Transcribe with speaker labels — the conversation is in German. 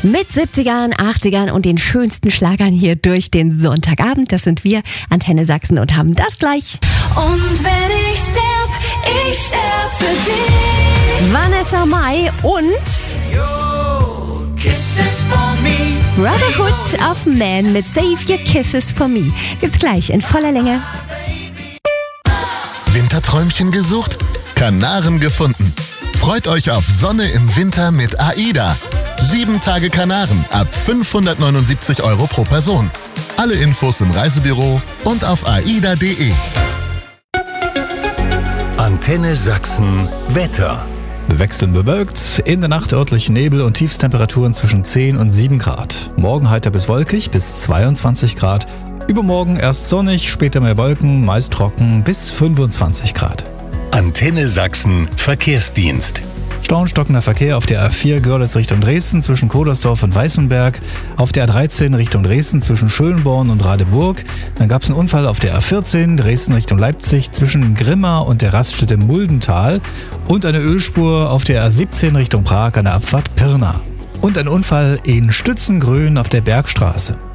Speaker 1: Mit 70ern, 80ern und den schönsten Schlagern hier durch den Sonntagabend. Das sind wir, Antenne Sachsen, und haben das gleich.
Speaker 2: Und wenn ich sterb für dich.
Speaker 1: Vanessa Mai und Brotherhood of Man mit Save Your Kisses for Me. Gibt's gleich in voller Länge.
Speaker 3: Winterträumchen gesucht? Kanaren gefunden. Freut euch auf Sonne im Winter mit AIDA. 7 Tage Kanaren ab 579 € pro Person. Alle Infos im Reisebüro und auf aida.de.
Speaker 4: Antenne Sachsen Wetter.
Speaker 5: Wechselnd bewölkt, in der Nacht örtlich Nebel und Tiefstemperaturen zwischen 10 und 7 Grad. Morgen heiter bis wolkig bis 22 Grad. Übermorgen erst sonnig, später mehr Wolken, meist trocken bis 25 Grad.
Speaker 4: Antenne Sachsen Verkehrsdienst.
Speaker 5: Staunstockender Verkehr auf der A4 Görlitz Richtung Dresden zwischen Kodersdorf und Weißenberg, auf der A13 Richtung Dresden zwischen Schönborn und Radeburg. Dann gab es einen Unfall auf der A14 Dresden Richtung Leipzig zwischen Grimma und der Raststätte Muldental und eine Ölspur auf der A17 Richtung Prag an der Abfahrt Pirna. Und ein Unfall in Stützengrün auf der Bergstraße.